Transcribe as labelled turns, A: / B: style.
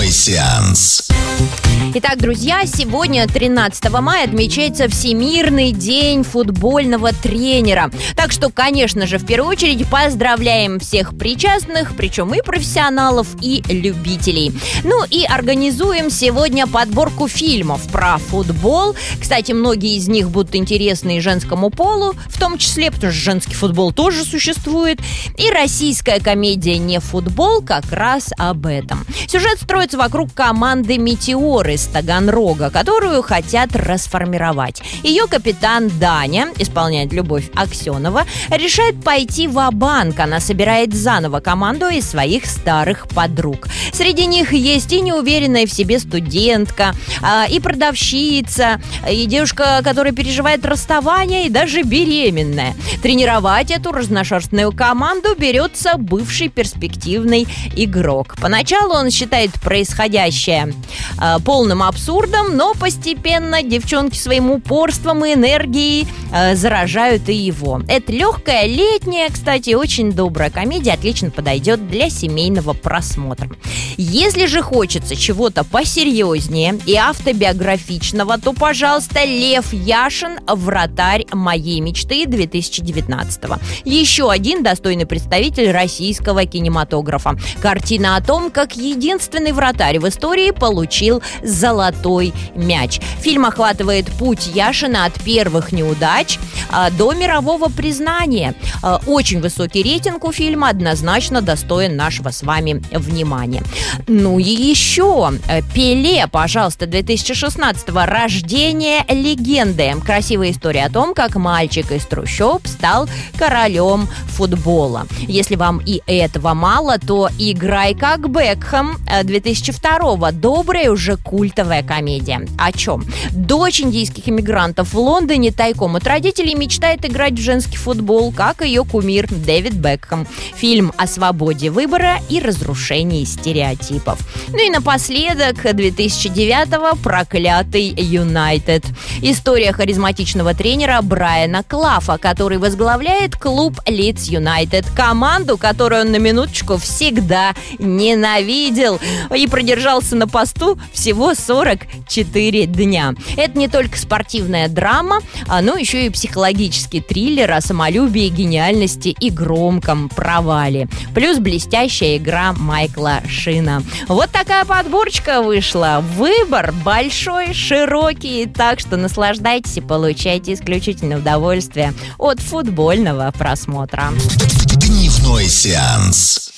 A: Дневной сеанс.
B: Итак, друзья, сегодня, 13 мая, отмечается Всемирный день футбольного тренера. Так что, конечно же, в первую очередь поздравляем всех причастных, причем и профессионалов, и любителей. Ну и организуем сегодня подборку фильмов про футбол. Кстати, многие из них будут интересны и женскому полу, в том числе, потому что женский футбол тоже существует. И российская комедия «Не футбол» как раз об этом. Сюжет строится вокруг команды «Метеор» из Таганрога, которую хотят расформировать. Ее капитан Даня, исполняет Любовь Аксенова, решает пойти ва-банк. Она собирает заново команду из своих старых подруг. Среди них есть и неуверенная в себе студентка, и продавщица, и девушка, которая переживает расставание, и даже беременная. Тренировать эту разношерстную команду берется бывший перспективный игрок. Поначалу он считает происходящее полным абсурдом, но постепенно девчонки своим упорством и энергией заражают и его. Это легкая, летняя, кстати, очень добрая комедия, отлично подойдет для семейного просмотра. Если же хочется чего-то посерьезнее и автобиографичного, то, пожалуйста, Лев Яшин «Вратарь моей мечты» 2019-го. Еще один достойный представитель российского кинематографа. Картина о том, как единственный вратарь в истории получил золотой мяч. Фильм охватывает путь Яшина от первых неудач до мирового признания. Очень высокий рейтинг у фильма, однозначно достоин нашего с вами внимания. Ну и еще «Пеле», пожалуйста, 2016-го, «Рождение легенды». Красивая история о том, как мальчик из трущоб стал королем футбола. Если вам и этого мало, то «Играй как Бекхэм» 2002-го. Добрая уже культовая комедия. О чем? Дочь индийских иммигрантов в Лондоне тайком от родителей мечтает играть в женский футбол, как ее кумир Дэвид Бекхэм. Фильм о свободе выбора и разрушении стереотипов. Ну и напоследок, 2009-го, «Проклятый Юнайтед». История харизматичного тренера Брайана Клафа, который возглавляет клуб Лидс Юнайтед, команду, которую он на минуточку всегда ненавидел и продержался на посту всего 44 дня. Это не только спортивная драма, но еще и психологический триллер о самолюбии, гениальности и громком провале. Плюс блестящая игра Майкла Шина. Вот такая подборочка вышла. Выбор большой, широкий, так что наслаждайтесь и получайте исключительное удовольствие от футбольного просмотра.
A: Дневной сеанс.